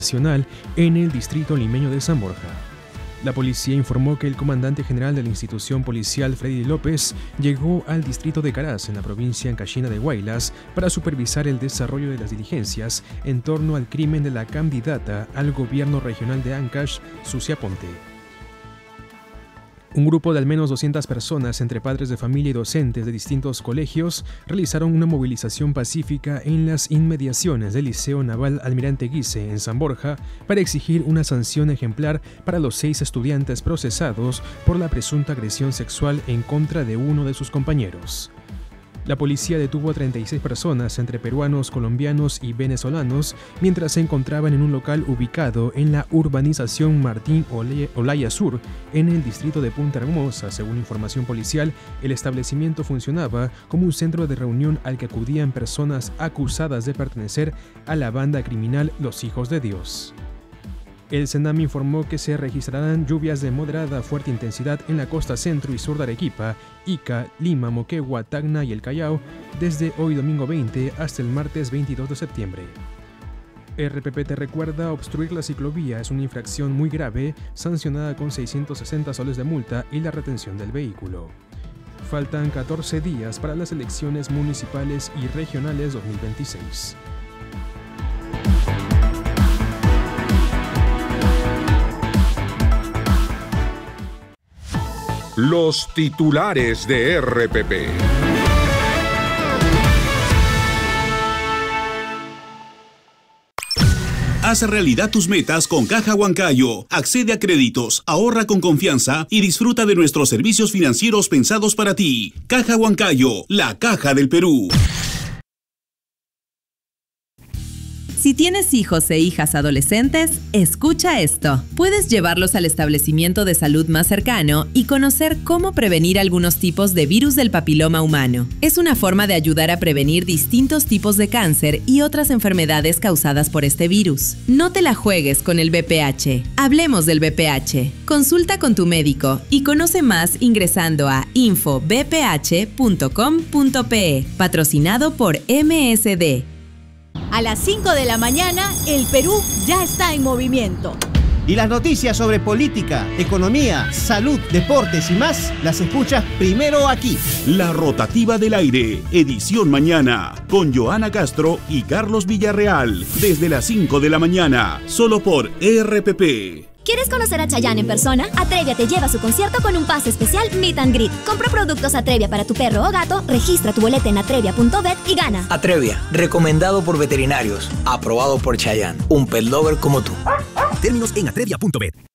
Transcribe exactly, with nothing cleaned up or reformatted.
nacional en el distrito limeño de San Borja. La policía informó que el comandante general de la institución policial, Freddy López, llegó al distrito de Caraz, en la provincia ancashina de Huaylas, para supervisar el desarrollo de las diligencias en torno al crimen de la candidata al gobierno regional de Ancash, Sucia Ponte. Un grupo de al menos doscientas personas, entre padres de familia y docentes de distintos colegios, realizaron una movilización pacífica en las inmediaciones del Liceo Naval Almirante Guise, en San Borja, para exigir una sanción ejemplar para los seis estudiantes procesados por la presunta agresión sexual en contra de uno de sus compañeros. La policía detuvo a treinta y seis personas, entre peruanos, colombianos y venezolanos, mientras se encontraban en un local ubicado en la urbanización Martín Olaya Sur, en el distrito de Punta Hermosa. Según información policial, el establecimiento funcionaba como un centro de reunión al que acudían personas acusadas de pertenecer a la banda criminal Los Hijos de Dios. El SENAM informó que se registrarán lluvias de moderada a fuerte intensidad en la costa centro y sur de Arequipa, Ica, Lima, Moquegua, Tacna y el Callao desde hoy domingo veinte hasta el martes veintidós de septiembre. R P P te recuerda: obstruir la ciclovía es una infracción muy grave, sancionada con seiscientos sesenta soles de multa y la retención del vehículo. Faltan catorce días para las elecciones municipales y regionales dos mil veintiséis. Los titulares de R P P. Haz realidad tus metas con Caja Huancayo. Accede a créditos, ahorra con confianza y disfruta de nuestros servicios financieros pensados para ti. Caja Huancayo, la caja del Perú. Si tienes hijos e hijas adolescentes, escucha esto. Puedes llevarlos al establecimiento de salud más cercano y conocer cómo prevenir algunos tipos de virus del papiloma humano. Es una forma de ayudar a prevenir distintos tipos de cáncer y otras enfermedades causadas por este virus. No te la juegues con el V P H. Hablemos del V P H. Consulta con tu médico y conoce más ingresando a info b p h punto com punto pe. Patrocinado por M S D. A las cinco de la mañana, el Perú ya está en movimiento. Y las noticias sobre política, economía, salud, deportes y más, las escuchas primero aquí. La Rotativa del Aire, edición mañana, con Joana Castro y Carlos Villarreal, desde las cinco de la mañana, solo por R P P. ¿Quieres conocer a Chayanne en persona? Atrevia te lleva a su concierto con un pase especial Meet and Greet. Compra productos Atrevia para tu perro o gato, registra tu boleta en atrevia punto vet y gana. Atrevia, recomendado por veterinarios, aprobado por Chayanne, un pet lover como tú. Términos en atrevia punto vet.